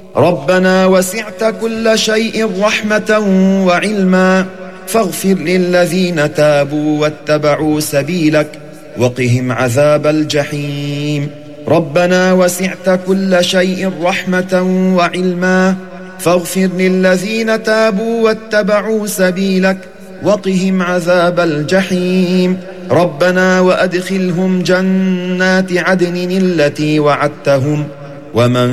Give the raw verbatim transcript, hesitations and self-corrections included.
ربنا وسعت كل شيء رحمة وعلما فاغفر للذين تابوا واتبعوا سبيلك وقهم عذاب الجحيم. ربنا وسعت كل شيء رحمة وعلما فاغفر للذين تابوا واتبعوا سبيلك وقهم عذاب الجحيم. ربنا وأدخلهم جنات عدن التي وعدتهم ومن